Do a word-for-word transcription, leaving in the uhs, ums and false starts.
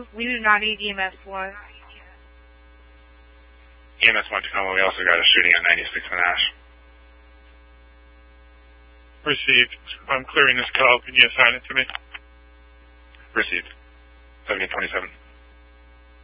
We do not need E M S one. E M S one Tacoma, we also got a shooting at ninety-six Monash. Received. I'm clearing this call. Can you assign it to me? Received. seventeen twenty-seven.